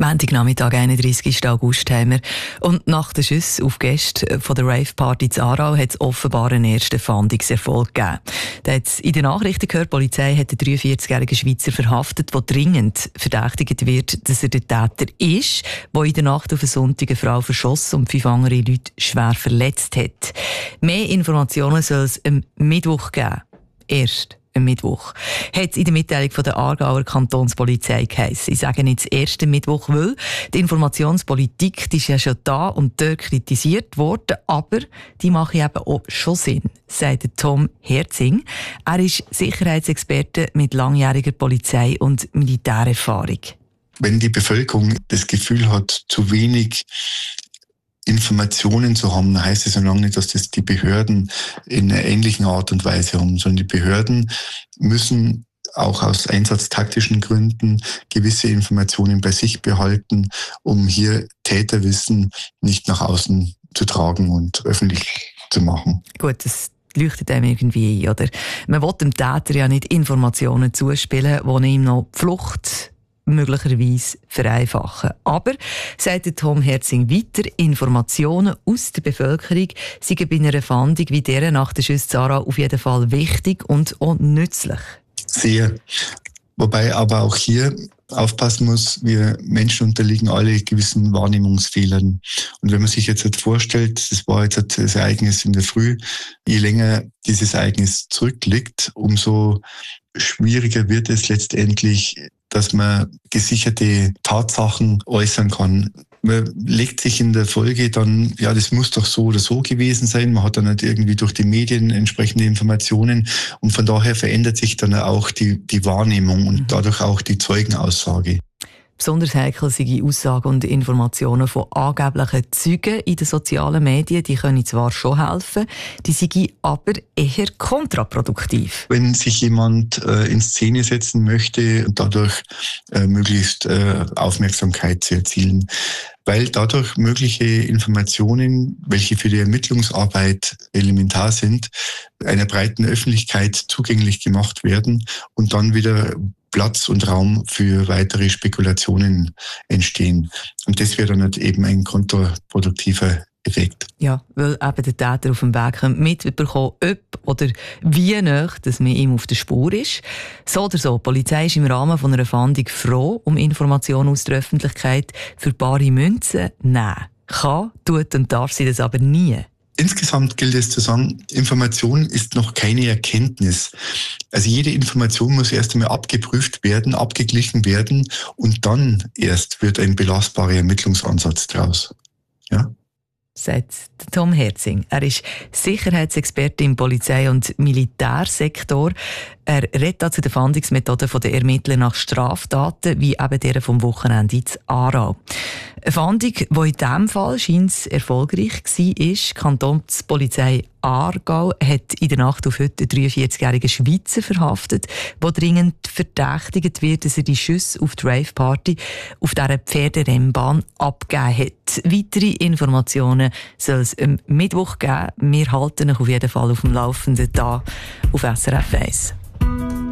Montagnachmittag, 31. August haben wir. Und nach den Schüssen auf Gäste von der Rave-Party in Aarau hat es offenbar einen ersten Fahndungserfolg gegeben. Da hat es in den Nachrichten gehört, die Polizei hat den 43-jährigen Schweizer verhaftet, der dringend verdächtigt wird, dass er der Täter ist, der in der Nacht auf einen Sonntag eine Frau verschossen und 5 andere Leute schwer verletzt hat. Mehr Informationen soll es am Mittwoch geben. Erst am Mittwoch. Hat es in der Mitteilung von der Aargauer Kantonspolizei geheissen. Ich sage nicht das erste Mittwoch, weil die Informationspolitik, die ist ja schon da und dort kritisiert worden, aber die mache eben auch schon Sinn, sagt Tom Herzing. Er ist Sicherheitsexperte mit langjähriger Polizei- und Militärerfahrung. Wenn die Bevölkerung das Gefühl hat, zu wenig Informationen zu haben, heißt es ja lange nicht, dass das die Behörden in einer ähnlichen Art und Weise haben, sondern die Behörden müssen auch aus einsatztaktischen Gründen gewisse Informationen bei sich behalten, um hier Täterwissen nicht nach außen zu tragen und öffentlich zu machen. Gut, das leuchtet einem irgendwie ein, oder? Man will dem Täter ja nicht Informationen zuspielen, die ihm noch die Flucht möglicherweise vereinfachen. Aber, sagt Tom Herzing weiter, Informationen aus der Bevölkerung seien bei einer Fahndung wie dieser nach der Schüsse in Aarau auf jeden Fall wichtig und auch nützlich. Sehr. Wobei aber auch hier aufpassen muss, wir Menschen unterliegen alle gewissen Wahrnehmungsfehlern. Und wenn man sich jetzt vorstellt, das war jetzt das Ereignis in der Früh, je länger dieses Ereignis zurückliegt, umso schwieriger wird es letztendlich, dass man gesicherte Tatsachen äußern kann. Man legt sich in der Folge dann, ja, das muss doch so oder so gewesen sein. Man hat dann nicht irgendwie durch die Medien entsprechende Informationen und von daher verändert sich dann auch die Wahrnehmung und dadurch auch die Zeugenaussage. Besonders heikel sind Aussagen und Informationen von angeblichen Zeugen in den sozialen Medien. Die können zwar schon helfen, die sind aber eher kontraproduktiv. Wenn sich jemand in Szene setzen möchte und dadurch möglichst Aufmerksamkeit zu erzielen, weil dadurch mögliche Informationen, welche für die Ermittlungsarbeit elementar sind, einer breiten Öffentlichkeit zugänglich gemacht werden und dann wieder Platz und Raum für weitere Spekulationen entstehen. Und das wäre dann halt eben ein kontraproduktiver Effekt. Ja, weil eben der Täter auf dem Weg mitbekommen, ob oder wie nah dass man ihm auf der Spur ist. So oder so, die Polizei ist im Rahmen von einer Fahndung froh um Informationen aus der Öffentlichkeit. Für bare Münzen nein. Kann, tut und darf sie das aber nie. Insgesamt gilt es zu sagen, Information ist noch keine Erkenntnis. Also jede Information muss erst einmal abgeprüft werden, abgeglichen werden und dann erst wird ein belastbarer Ermittlungsansatz draus. Ja? Sagt Tom Herzing. Er ist Sicherheitsexperte im Polizei- und Militärsektor. Er redet zu den Fahndungsmethoden der Ermittler nach Straftaten, wie eben der vom Wochenende in Aarau. Eine Fahndung, die in diesem Fall scheint erfolgreich war. Die Kantonspolizei Aargau hat in der Nacht auf heute einen 43-jährigen Schweizer verhaftet, der dringend verdächtigt wird, dass er die Schüsse auf die Rave-Party auf dieser Pferderennbahn abgegeben hat. Weitere Informationen soll es am Mittwoch geben. Wir halten euch auf jeden Fall auf dem Laufenden da auf SRF 1.